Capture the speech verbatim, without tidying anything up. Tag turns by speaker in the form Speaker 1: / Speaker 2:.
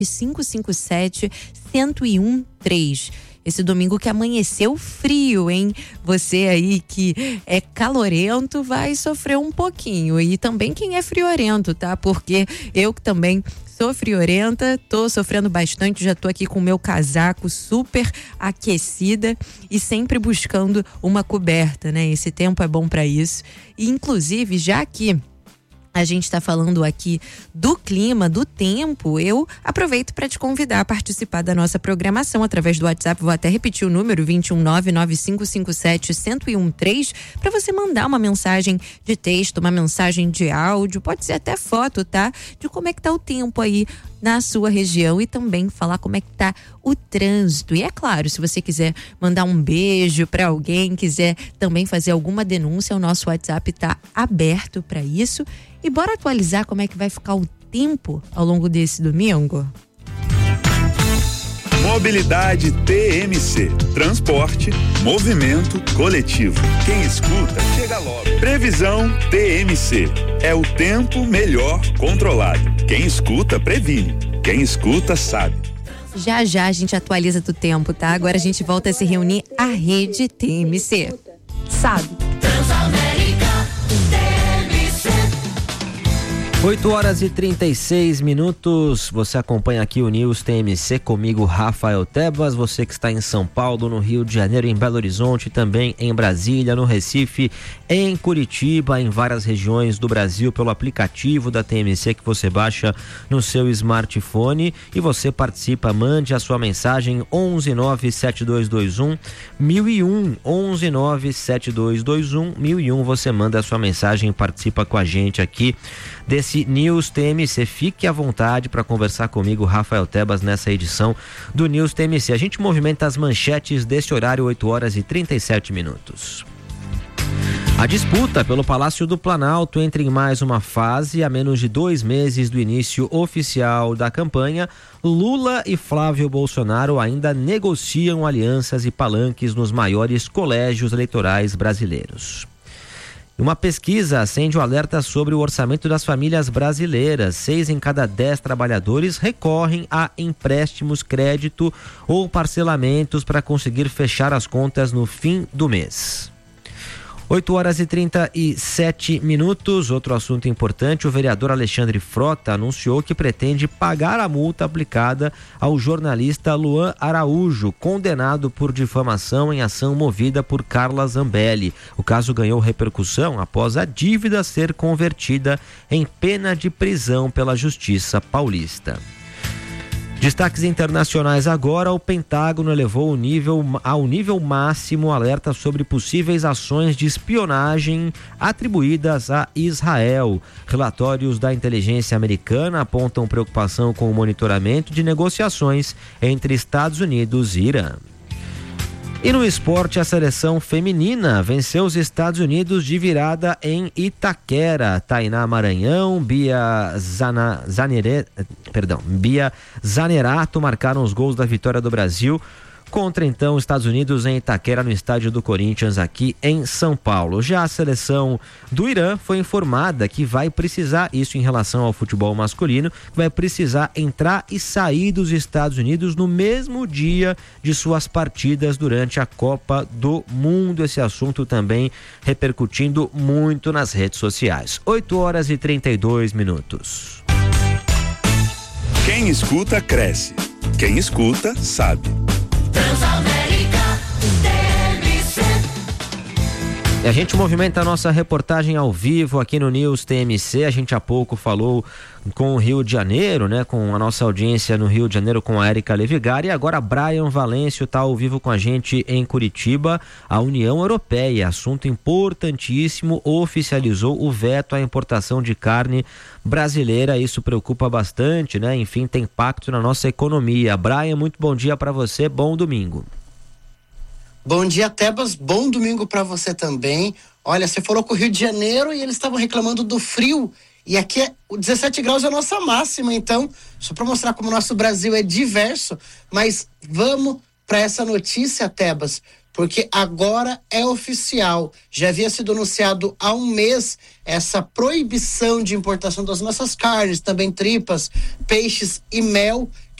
Speaker 1: cinco cinco sete, um zero um três. Esse domingo que amanheceu frio, hein? Você aí que é calorento vai sofrer um pouquinho. E também quem é friorento, tá? Porque eu que também sou friorenta, tô sofrendo bastante, já tô aqui com o meu casaco super aquecida e sempre buscando uma coberta, né? Esse tempo é bom para isso. E inclusive, já que a gente está falando aqui do clima, do tempo, eu aproveito para te convidar a participar da nossa programação através do WhatsApp. Vou até repetir o número vinte e um nove nove cinco cinco sete, um zero um três para você mandar uma mensagem de texto, uma mensagem de áudio, pode ser até foto, tá? De como é que tá o tempo aí na sua região e também falar como é que tá o trânsito. E é claro, se você quiser mandar um beijo para alguém, quiser também fazer alguma denúncia, o nosso WhatsApp tá aberto para isso. E bora atualizar como é que vai ficar o tempo ao longo desse domingo?
Speaker 2: Mobilidade T M C. Transporte, movimento coletivo. Quem escuta, chega logo. Previsão T M C. É o tempo melhor controlado. Quem escuta, previne. Quem escuta, sabe.
Speaker 1: Já já a gente atualiza do tempo, tá? Agora a gente volta a se reunir a rede T M C. Sabe?
Speaker 3: Transamérica T M C.
Speaker 4: oito horas e trinta e seis minutos, você acompanha aqui o News T M C comigo, Rafael Tebas, você que está em São Paulo, no Rio de Janeiro, em Belo Horizonte, também em Brasília, no Recife, em Curitiba, em várias regiões do Brasil, pelo aplicativo da T M C que você baixa no seu smartphone e você participa, mande a sua mensagem onze nove sete dois dois um mil e um, onze nove sete dois dois um mil e um, você manda a sua mensagem e participa com a gente aqui desse News T M C. Fique à vontade para conversar comigo, Rafael Tebas, nessa edição do News T M C. A gente movimenta as manchetes desse horário, oito horas e trinta e sete minutos. A disputa pelo Palácio do Planalto entra em mais uma fase. A menos de dois meses do início oficial da campanha, Lula e Flávio Bolsonaro ainda negociam alianças e palanques nos maiores colégios eleitorais brasileiros. Uma pesquisa acende o alerta sobre o orçamento das famílias brasileiras. Seis em cada dez trabalhadores recorrem a empréstimos, crédito ou parcelamentos para conseguir fechar as contas no fim do mês. oito horas e trinta e sete minutos. Outro assunto importante: o vereador Alexandre Frota anunciou que pretende pagar a multa aplicada ao jornalista Luan Araújo, condenado por difamação em ação movida por Carla Zambelli. O caso ganhou repercussão após a dívida ser convertida em pena de prisão pela Justiça Paulista. Destaques internacionais agora: o Pentágono elevou o nível, ao nível máximo o alerta sobre possíveis ações de espionagem atribuídas a Israel. Relatórios da inteligência americana apontam preocupação com o monitoramento de negociações entre Estados Unidos e Irã. E no esporte, a seleção feminina venceu os Estados Unidos de virada em Itaquera. Tainá Maranhão, Bia, Zana, Zanere, perdão, Bia Zanerato marcaram os gols da vitória do Brasil contra, então, os Estados Unidos em Itaquera, no estádio do Corinthians, aqui em São Paulo. Já a seleção do Irã foi informada que vai precisar, isso em relação ao futebol masculino, vai precisar entrar e sair dos Estados Unidos no mesmo dia de suas partidas durante a Copa do Mundo. Esse assunto também repercutindo muito nas redes sociais. oito horas e trinta e dois minutos.
Speaker 2: Quem escuta, cresce. Quem escuta, sabe.
Speaker 3: Transamérica T M C.
Speaker 4: E a gente movimenta a nossa reportagem ao vivo aqui no News T M C. A gente há pouco falou com o Rio de Janeiro, né? Com a nossa audiência no Rio de Janeiro, com a Érica Levigari. E agora Brian Valêncio está ao vivo com a gente em Curitiba. A União Europeia, assunto importantíssimo, oficializou o veto à importação de carne brasileira. Isso preocupa bastante, né? Enfim, tem impacto na nossa economia. Brian, muito bom dia para você, bom domingo.
Speaker 5: Bom dia, Tebas, bom domingo para você também. Olha, você falou com o Rio de Janeiro e eles estavam reclamando do frio, e aqui é, o dezessete graus é a nossa máxima, então, só para mostrar como o nosso Brasil é diverso. Mas vamos para essa notícia, Tebas, porque agora é oficial. Já havia sido anunciado há um mês essa proibição de importação das nossas carnes, também tripas, peixes e mel,